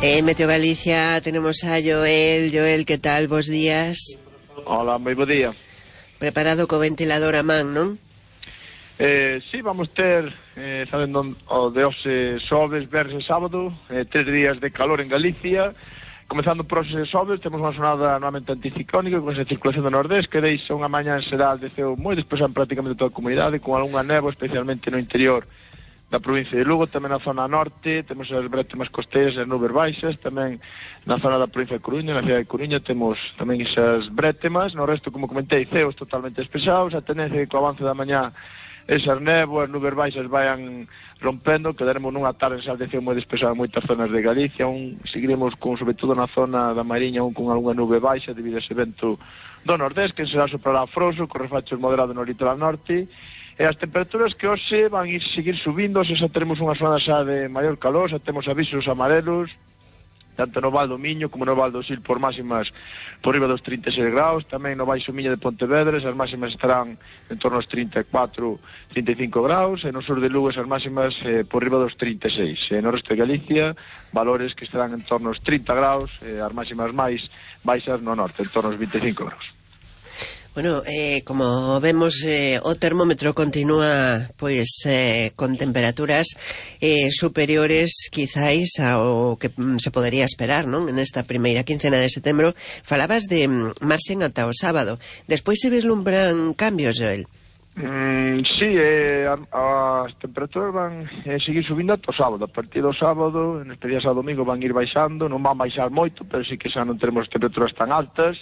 En Meteo Galicia tenemos a Joel. Joel, que tal? Bos días. Hola, moi bo día. Preparado co ventilador a man, non? Sí, vamos ter, sabendo o de hoxe xoves, verres e sábado, 3 días de calor en Galicia. Comezando por hoxe xoves, temos unha xornada novamente anticiclónica con esa circulación do nordés que deixa unha mañá en xeral de ceo moi despexado en prácticamente toda a comunidade, con algunha néboa, especialmente no interior da provincia de Lugo. Tamén na zona norte temos as brétemas costeiras e as nubes baixas, tamén na zona da provincia de Coruña, na cidade de Coruña temos tamén esas brétemas. No resto, como comentei, ceos totalmente despexados. A tendencia é que co avance da mañá esas néboas, nubes baixas vayan rompendo, quedaremos nunha tarde xa de ceo moi despexada en moitas zonas de Galicia. Seguiremos con, sobre todo na zona da Mariña, con algunha nube baixa debido a ese vento do nordés que será soprará frouxo, con refachos moderados no litoral norte. E as temperaturas que hoxe van a seguir subindo, xa teremos unha zona xa de maior calor, xa temos avisos amarelos, tanto no Val do Miño como no Val do Sil por máximas por riba dos 36 graus, tamén no Baixo Miño de Pontevedra as máximas estarán en torno aos 34, 35 graus, e no sur de Lugo as máximas por riba dos 36, e no resto de Galicia valores que estarán en torno aos 30 graus, as máximas máis baixas no norte, en torno aos 25 graus. Bueno, como vemos, o termómetro continúa pois con temperaturas superiores quizáis ao que se podería esperar, non? En esta primeira quincena de setembro. Falabas de marxen ata o sábado. Despois se vislumbran cambios, Joel? Sí, as temperaturas van seguir subindo ata o sábado. A partir do sábado, en estes días ao domingo, van ir baixando. Non van baixar moito, pero sí que xa non teremos temperaturas tan altas.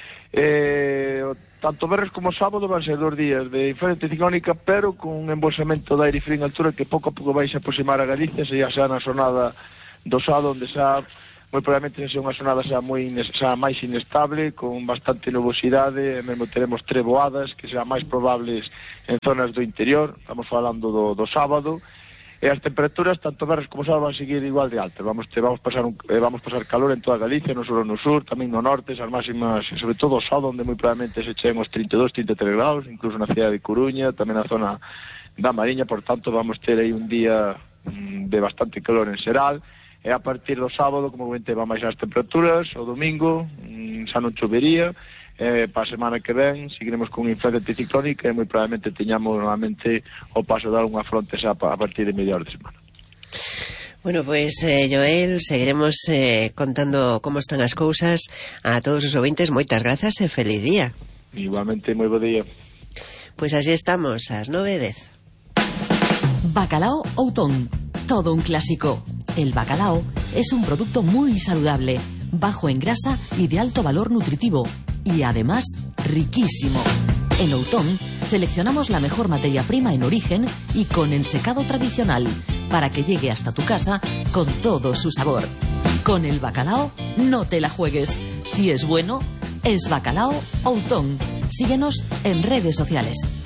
Tanto verres como sábado van ser 2 días de influencia anticiclónica, pero con un embolsamento de aire frío en altura que pouco a pouco vai se aproximar a Galicia, xa na xornada do sábado, onde xa moi probablemente xa unha xornada xa máis inestable, con bastante nubosidade, e mesmo teremos treboadas que serán máis probables en zonas do interior. Estamos falando do sábado. E as temperaturas, tanto verres como sábado, van seguir igual de altas. Vamos pasar calor en toda Galicia, non só no sur, tamén no norte, as máximas, sobre todo o sábado, onde moi probablemente se cheguen os 32, 33 graus, incluso na cidade de Coruña, tamén na zona da Mariña. Por tanto, vamos ter aí un día de bastante calor en xeral, e a partir do sábado, como comentei, van baixar as temperaturas. O domingo xa non chovería. Para a semana que ven seguiremos con influencia anticiclónica e moi probablemente teñamos normalmente o paso de algunha fronte xa a partir de mediados de semana. Bueno, pois, Joel, seguiremos contando como están as cousas. A todos os ouvintes, moitas grazas e feliz día. Igualmente, moi bo día. Pois así estamos, ás 9:10. Bacalao Outón, todo un clásico. El bacalao es un producto muy saludable, bajo en grasa y de alto valor nutritivo, y además riquísimo. En Outón seleccionamos la mejor materia prima en origen y con ensecado tradicional para que llegue hasta tu casa con todo su sabor. Con el bacalao no te la juegues. Si es bueno, es Bacalao Outón. Síguenos en redes sociales.